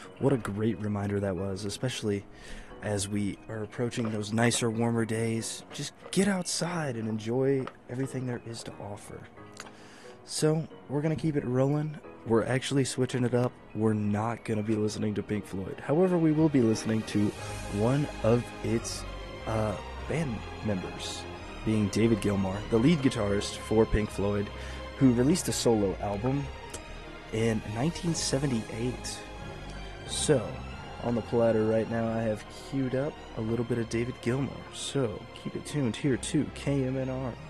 What a great reminder that was, especially as we are approaching those nicer, warmer days. Just get outside and enjoy everything there is to offer. So, we're going to keep it rolling. We're actually switching it up. We're not going to be listening to Pink Floyd. However, we will be listening to one of its band members, being David Gilmour, the lead guitarist for Pink Floyd, who released a solo album in 1978. So, on the platter right now, I have queued up a little bit of David Gilmour. So, keep it tuned here to KMNR